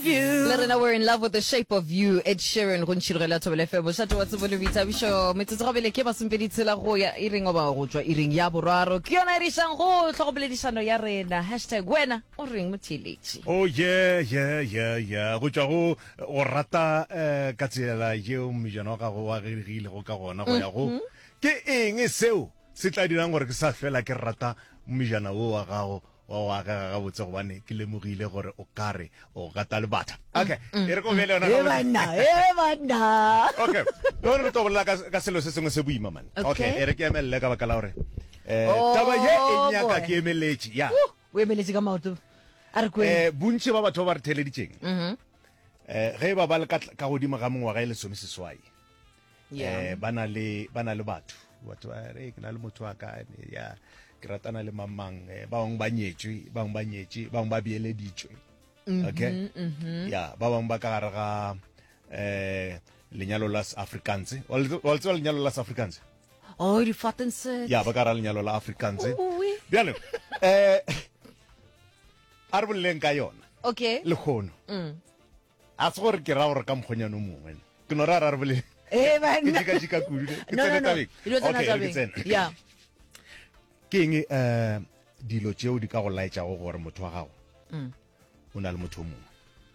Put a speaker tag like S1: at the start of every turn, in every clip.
S1: of you.
S2: Let her know we're in love with the shape of you. Ed Sheeran go ntshirela thobele febo shato wa tsebole bitsa bisho metsotso gabele ke ba sempedi tsela go ya iring oba go tswa iring ya boraro ke yona ri shang go tlhogobeledisano ya rena #wena o reng motheletsi.
S3: Oh yeah go tswa go o rata ka tsela yeo mmijana ga go wa gile go ka gona go ya go ke eng seo se tla dirang gore ke sa fela ke rata mmijana o wa gago wa ga botse go bane ke lemogile gore o kare o gata le batha. Okay e re go bele yona
S2: bana
S3: okay no re tobola ka selo se sengwe se buima man. Okay e re ke emelle ka bakala gore taba ye e nya ka ke emeletsi ya
S2: o emeletsi ka maoto a re kwe
S3: bontsi ba batho ba re theleditseng ge ba le ka godimo ga mongwa ga ile some seswai bana le batho ba re ke na le motho wa ka ya ke ratana le mamang ba nyetswe ba bieleditswe. Okay ya ba bang ba ka gare ga lenyalo la Afrikaans wa tswa lenyalo la Afrikaans
S2: di fatense
S3: ya ba ka ra lenyalo la Afrikaans bjale arboleng ka yona.
S2: Okay
S3: le khono a se gore ke ra gore ka mkhonyano mongwe ke no ra arbole
S2: bana
S3: ke ka kudu ke
S2: no
S3: tsena
S2: ya
S3: ke eng dilo tseo di ka go laetša go gore motho wa gago o na le motho mongwe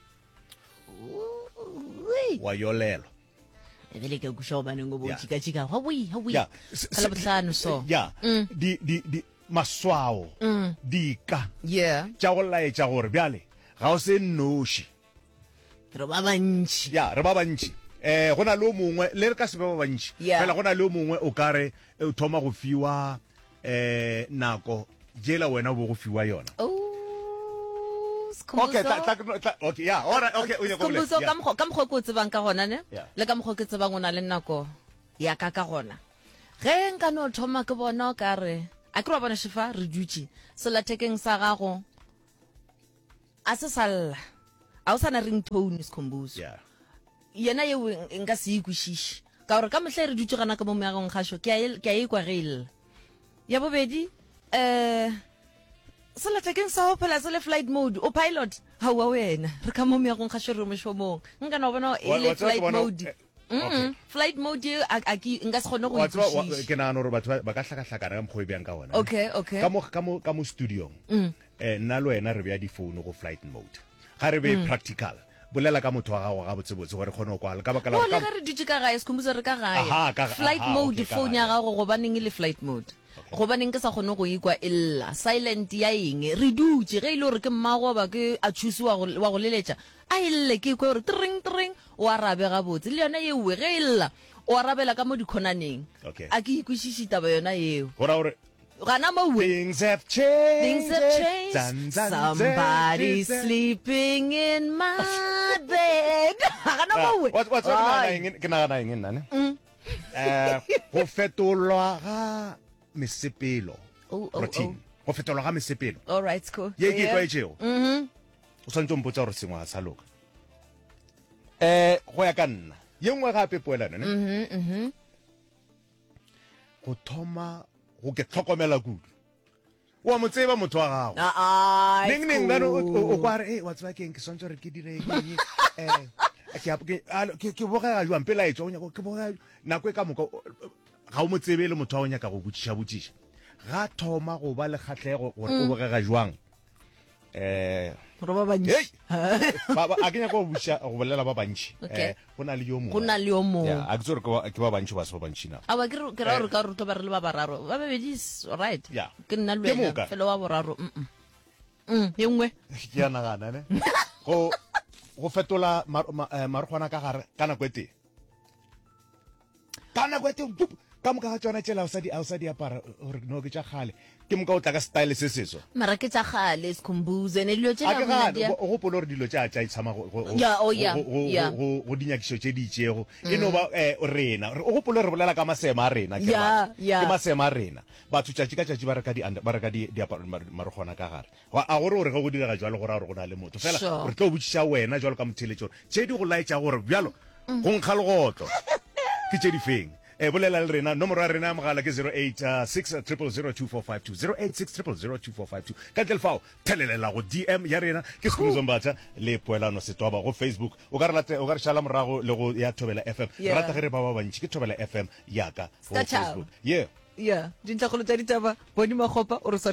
S3: wa yolelo
S2: ebile ke go shoba neng go bochika hawi kala botlano so
S3: ya di maswao di ka tša go laetša gore bjale ga o se noši
S2: re ba bantši
S3: re ba bantši go na le o mongwe le re ka se ba bantši fela go na le o mongwe o kare o thoma go fiwa nako jela wena bo go fiwa yona. Okay yeah all right okay o ya go le
S2: ka mokgwa go tsebang ka gona ne le ka mokgwa ke tsebang ona le nako ya ka gona ge nka no thoma ke bona ka re a ke re bona shifa re dutse sela tekeng sa gago a se sala a o sana ringtone Sikhumbuzo yena ye nka se ikwishishi ka gore ka mohle re dutse gana ka mo meagong gasho ke a ikwa gele ya bobedi sela tekeng sa opela sele flight mode o pilot ha wa wena re ka mo meagong gasho re mo shomong nka no bona ile flight mode flight mode a ke nka se gone go ikwishishi
S3: ke na no re batho ba ka hlaka ka mkhwe bjang ka ona.
S2: Okay
S3: ka mo studio nna le wena re bya di phone go flight mode ga re be practical bolela ka motho wa gago ga botsebotse gore khone o kwala ka bakala
S2: ka re dutse ka gae Sikhumbuzo re ka gae flight mode phone ya gago go baneng le flight mode go baneng ke sa gone go ikwa illa silent ya eng re dutse ge ile gore ke mmago ba ke a choose wa go leletša a ille ke kwa gore tring o arabe ga botse le yona yewe ge illa o arabela ka mo dikhonaneng a ke ikwishishi taba yona yeo gana mo
S3: things have changed
S2: somebody sleeping in my bed gana mo
S3: what's ke nagana eng nna ne go fetolwa ga mesepelo routine go fetolwa ga mesepelo
S2: all right cool
S3: ye ke kwa etseo o santse mpotsa gore sengwa sa loka go ya ka nna ye nngwe gape poelano ne go thoma go ke tlhokomela kudu wa mo tseba motho wa gago neng bana o kwa re wa tswa keng ke sontse re ke dire ke boga jwa mpela e tswa ke boga nako e ka moka ga o mo tsebe le motho wa nya ka go botšiša ga thoma go ba le kgatlego gore o boga ga jwang
S2: ro ba bantši
S3: a kenya go busha go bolela ba bantši go na le yo mongwe a ke tsore ke ba bantši ba so bantši na
S2: a ba ke ra re ka ruto ba re le ba bararo ba bebedi right ke nna le wena felo wa boraro ye nngwe
S3: ke ya nagana ne go fetola marugwana ka gare kana kwete ka moka ga tsona tsela o sa di apara gore no ke tša gale ke moka o tla ka style se seso
S2: mara ke tša gale Sikhumbuzo ne dilo tšela
S3: o gopola gore dilo tša itshama go dinyakišo tše di itšego e no ba rena o gopola re bolela ka masema a rena ke masema a rena batho tšatši ka tšatši ba reka marugwana ka gare a gore gore ge go direga jalo gore a gore go na le motho fela re tlo botšiša wena jalo ka motheletši gore tše di go laetša gore bjalo go nkga legotlo ke tše di feng bolela le rena nomoro ya rena ya mogala ke 086 0002452 086 0002452 ka ntle le fao thelelela go DM ya rena ke Skhulu Zombatha le Poelano Setwaba go Facebook o ka re shala morago le go ya Thobela FM rata ge re ba bantši ke Thobela FM yaka go Facebook
S2: yeah dintlha go le tsa ditaba bone magopa o re